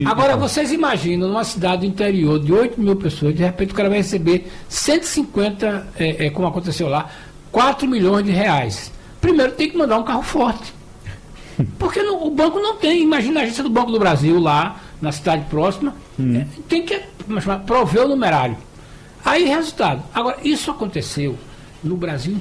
Agora, vocês imaginam, numa cidade do interior de 8 mil pessoas, de repente o cara vai receber 150, como aconteceu lá, 4 milhões de reais. Primeiro tem que mandar um carro forte. Porque o banco não tem. Imagina a agência do Banco do Brasil lá, na cidade próxima, tem que prover o numerário. Aí, resultado. Agora, isso aconteceu no Brasil